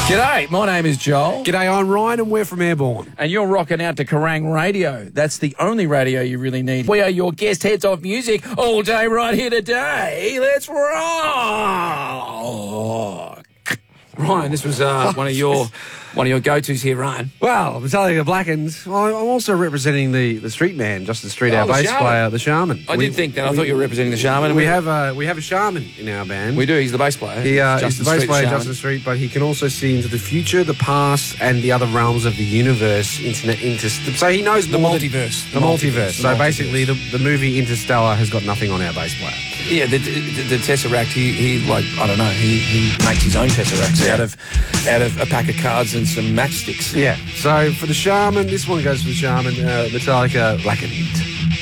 G'day, my name is Joel. G'day, I'm Ryan and we're from Airborne. And you're rocking out to Kerrang Radio. That's the only radio you really need. We are your guest heads of music all day right here today. Let's rock. Ryan, this was one of your go-tos here, Ryan. Well, Metallica Blackened. Well, I'm also representing the street man, Justin Street, our the bass shaman. player, the shaman. I did think that. I thought you were representing the shaman. We have a shaman in our band. We do. He's the bass player. He's the Justin bass Street, player, shaman. Justin Street, but he can also see into the future, the past, and the other realms of the universe. So he knows The more multiverse. The multiverse. So multiverse. Basically, the movie Interstellar has got nothing on our bass player. Yeah, the Tesseract, he like, I don't know, he makes his own Tesseracts out of a pack of cards and some matchsticks. Yeah. So for the shaman, this one goes for the shaman, Metallica Blackened.